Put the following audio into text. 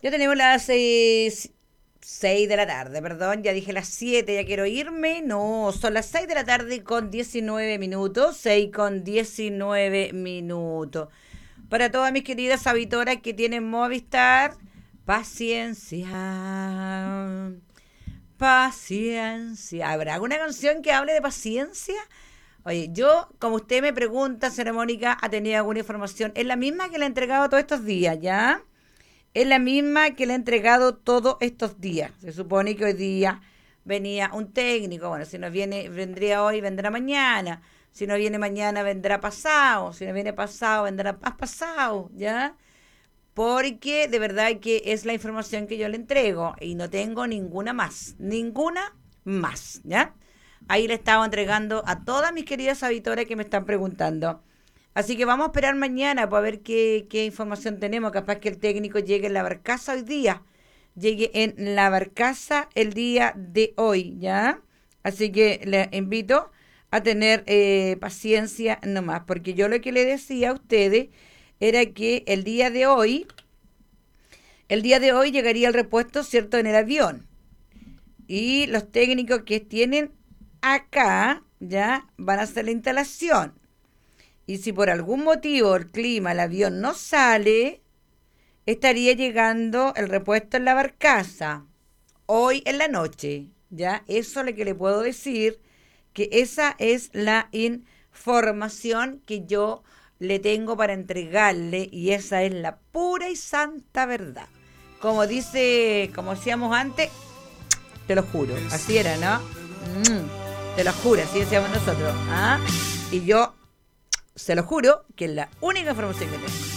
Ya tenemos las 6 de la tarde, perdón, ya dije las 7, ya quiero irme. No, son las 6 de la tarde con 19 minutos, 6 con 19 minutos. Para todas mis queridas auditoras que tienen Movistar, paciencia, paciencia. ¿Habrá alguna canción que hable de paciencia? Oye, yo, como usted me pregunta, señora Mónica, ¿ha tenido alguna información? Es la misma que le he entregado todos estos días, ¿ya? Es la misma que le he entregado todos estos días. Se supone que hoy día venía un técnico. Bueno, si no viene, vendría hoy, vendrá mañana. Si no viene mañana, vendrá pasado. Si no viene pasado, vendrá más pasado, ¿ya? Porque de verdad que es la información que yo le entrego y no tengo ninguna más, ¿ya? Ahí le estaba entregando a todas mis queridas auditoras que me están preguntando. Así que vamos a esperar mañana para ver qué información tenemos. Capaz que el técnico llegue en la barcaza hoy día. Llegue en la barcaza el día de hoy, ¿ya? Así que le invito a tener paciencia nomás. Porque yo lo que le decía a ustedes era que el día de hoy llegaría el repuesto, ¿cierto?, en el avión. Y los técnicos que tienen acá, ¿ya?, van a hacer la instalación. Y si por algún motivo el clima, el avión no sale, estaría llegando el repuesto en la barcaza hoy en la noche. Ya, eso es lo que le puedo decir, que esa es la información que yo le tengo para entregarle y esa es la pura y santa verdad. Como decíamos antes, te lo juro, así era, ¿no? Te lo juro, así decíamos nosotros. ¿Ah? Y yo se lo juro que es la única información que tengo.